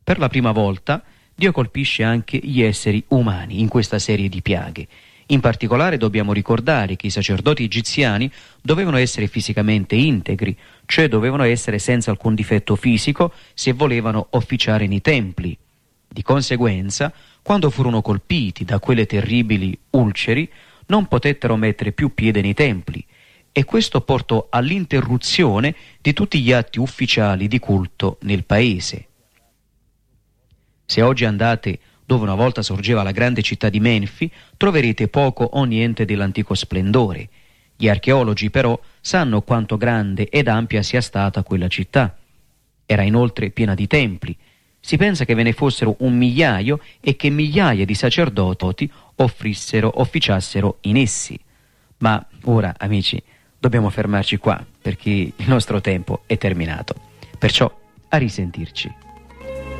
Per la prima volta Dio colpisce anche gli esseri umani in questa serie di piaghe. In particolare dobbiamo ricordare che i sacerdoti egiziani dovevano essere fisicamente integri, cioè dovevano essere senza alcun difetto fisico se volevano officiare nei templi. Di conseguenza, quando furono colpiti da quelle terribili ulceri, non potettero mettere più piede nei templi, e questo portò all'interruzione di tutti gli atti ufficiali di culto nel paese. Se oggi andate dove una volta sorgeva la grande città di Menfi, troverete poco o niente dell'antico splendore. Gli archeologi però sanno quanto grande ed ampia sia stata quella città. Era inoltre piena di templi. Si pensa che ve ne fossero 1.000.000 e che migliaia di sacerdoti officiassero in essi. Ma ora, amici, dobbiamo fermarci qua perché il nostro tempo è terminato. Perciò, a risentirci.